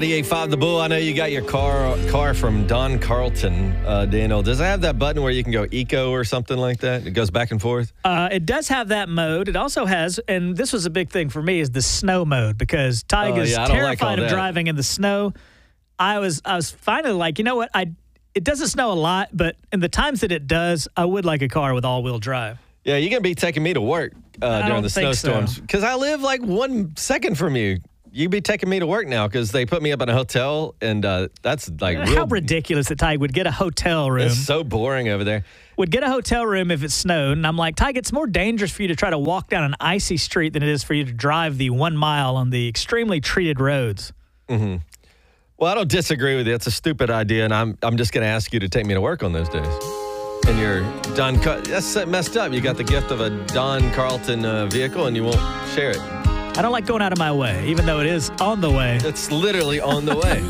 98.5 The Bull. I know you got your car from Don Carlton, Daniel. Does it have that button where you can go eco or something like that? It goes back and forth? It does have that mode. It also has, and this was a big thing for me, is the snow mode, because Tig is terrified of driving in the snow. I was finally like, you know what? It doesn't snow a lot, but in the times that it does, I would like a car with all-wheel drive. Yeah, you're going to be taking me to work during the snowstorms. Because I live like 1 second from you. You'd be taking me to work now because they put me up in a hotel, and that's like How ridiculous that Tig would get a hotel room. It's so boring over there. Would get a hotel room if it snowed, and I'm like, Tig, it's more dangerous for you to try to walk down an icy street than it is for you to drive the 1 mile on the extremely treated roads. Mm-hmm. Well, I don't disagree with you. It's a stupid idea, and I'm just going to ask you to take me to work on those days. And you're that's messed up. You got the gift of a Don Carlton vehicle, and you won't share it. I don't like going out of my way, even though it is on the way. It's literally on the way.